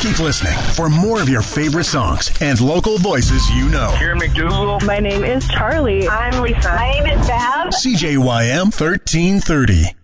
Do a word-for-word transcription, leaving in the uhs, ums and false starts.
Keep listening for more of your favorite songs and local voices you know. Karen McDougal. My name is Charlie. I'm Lisa. My name is Bev. C J Y M thirteen thirty.